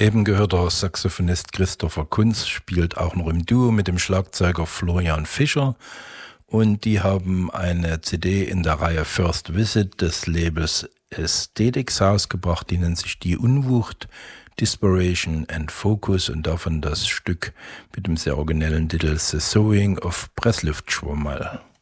Eben gehörter Saxophonist Christopher Kunz spielt auch noch im Duo mit dem Schlagzeuger Florian Fischer und die haben eine CD in der Reihe First Visit des Labels Aesthetics rausgebracht, die nennt sich Die Unwucht, Dispiration and Focus und davon das Stück mit dem sehr originellen Titel The Sowing of Pressluftschwammerl.